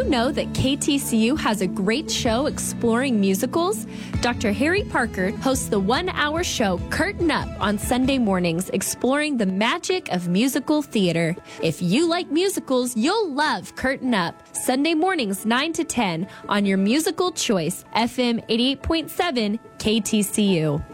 know that KTCU has a great show exploring musicals? Dr. Harry Parker hosts the 1-hour show Curtain Up on Sunday mornings, exploring the magic of musical theater. If you like musicals, you'll love Curtain Up. Sunday mornings 9 to 10 on your musical choice, FM 88.7 KTCU.